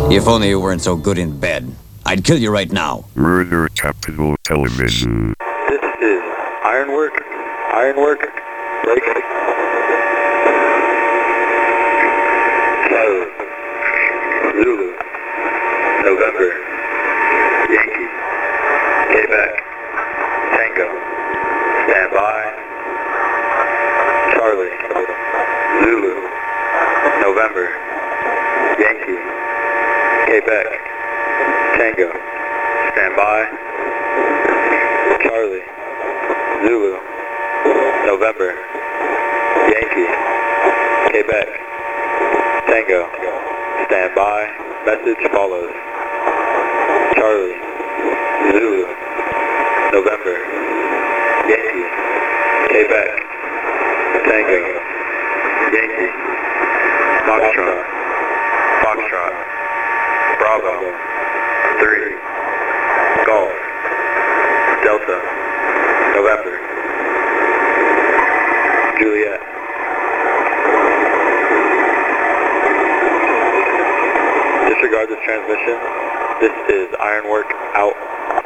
If only you weren't so good in bed. I'd kill you right now. Murder Capital Television. This is Ironwork, break. Kilo, Zulu, November, Yankee, Quebec, Tango, stand by, Charlie, Zulu, November, Yankee, Quebec, Tango, stand by, Charlie, Zulu, November, Yankee, Quebec, Tango, stand by, message follows, Charlie, Zulu, November, Yankee, Quebec, Tango, Yankee, Foxtrot, Bravo, 3, Golf, Delta, November, Juliet. Disregard this transmission. This is Ironwork out.